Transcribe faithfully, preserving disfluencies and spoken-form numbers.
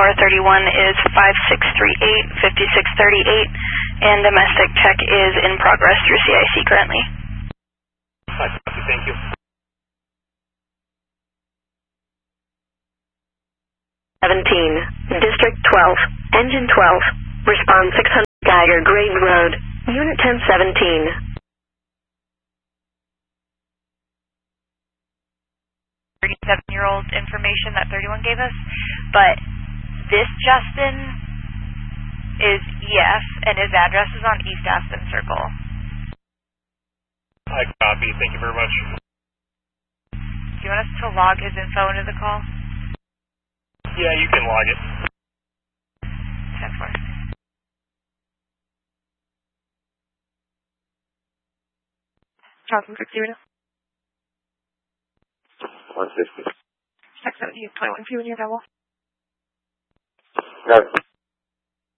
Tower thirty-one is five six three eight, five six three eight, and domestic check is in progress through C I C currently. Thank you. seventeen, District twelve, Engine twelve, respond six hundred Geiger Grade Road, Unit ten seventeen. thirty-seven-year-old information that thirty-one gave us, but this Justin is E F, and his address is on East Aspen Circle. I copy. Thank you very much. Do you want us to log his info into the call? Yeah, you can log it. ten four. Johnson, sixty right now. one fifty. Check seventeen, twenty-one, if you in your double. No.